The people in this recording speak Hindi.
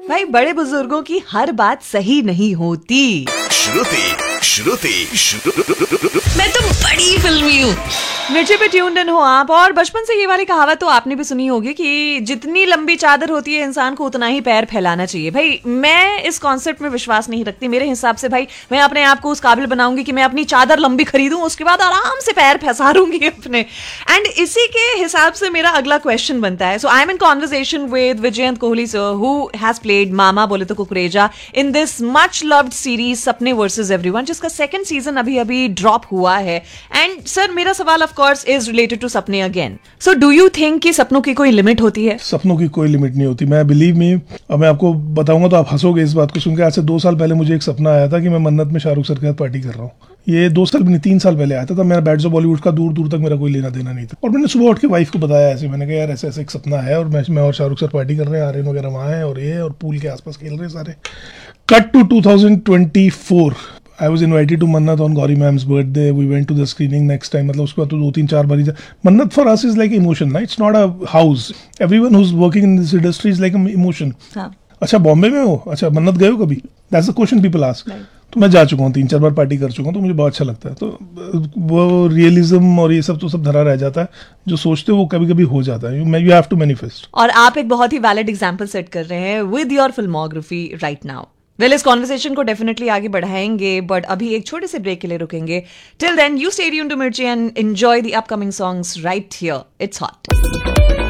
भाई बड़े बुजुर्गों की हर बात सही नहीं होती। श्रुति मैं तो बड़ी फिल्मी हूँ। मिर्ची पे ट्यून्ड इन हो आप। और बचपन से ये वाली कहावत तो आपने भी सुनी होगी कि जितनी लंबी चादर होती है इंसान को उतना ही पैर फैलाना चाहिए। भाई मैं इस कॉन्सेप्ट में विश्वास नहीं रखती। मेरे हिसाब से भाई मैं अपने आप को उस काबिल बनाऊंगी कि मैं अपनी चादर लंबी खरीदूं, उसके बाद आराम से पैर फैसारूंगी अपने। एंड इसी के हिसाब से मेरा अगला क्वेश्चन बनता है। सो I am in conversation with Vijayant Kohli sir, who has played मामा बोले तो Kukreja in this much loved series सपने वर्सेस एवरीवन, जिसका सेकंड सीजन अभी ड्रॉप हुआ है। एंड सर मेरा सवाल of course is related to सपने again. So do you think कि सपनों की कोई लिमिट होती है? सपनों की कोई लिमिट नहीं होती। मैं बिलीव मी, अब मैं आपको बताऊंगा तो आप हंसोगे इस बात को सुन के। आज से 2 साल पहले मुझे एक सपना आया था कि मैं मन्नत में शाहरुख सर के साथ पार्टी कर रहा हूँ। ये 2 साल भी नहीं, 3 साल पहले आया था। मेरा बैट्स ऑफ बॉलीवुड का दूर दूर तक मेरा कोई लेना देना नहीं था। और मैंने सुबह उठ के वाइफ को बताया ऐसे, मैंने कहा यार ऐसे ऐसे एक सपना है और मैं और शाहरुख सर पार्टी कर रहे हैं, आर्यन वगैरह वहाँ है और ये और पूल के आसपास खेल रहे हैं सारे। Cut to 2024, I was invited to Mannat on Gauri ma'am's birthday. We went to the screening next time. मतलब उसके बाद तो 2-3-4 बार ही Mannat for us is like emotion, right? It's not a house. Everyone who's working in this industry is like an emotion. हाँ. अच्छा बॉम्बे में हो, अच्छा मन्नत गए हो कभी? That's the question people ask. Right. तो मैं जा चुका हूँ, 3-4 बार पार्टी कर चुका हूँ, तो मुझे बहुत अच्छा लगता है। तो वो रियलिज्म और ये सब तो सब धरा रह जाता है। जो सोचते हो वो कभी कभी हो जाता है। You have to manifest. और आप एक बहुत ही वैलिड एग्जाम्पल सेट कर रहे हैं with your filmography right now. Well इस कॉन्वर्सेशन को डेफिनेटली आगे बढ़ाएंगे, बट अभी एक छोटे से ब्रेक के लिए रुकेंगे। Till then you stay tuned to मिर्ची and enjoy the upcoming songs right here. It's hot.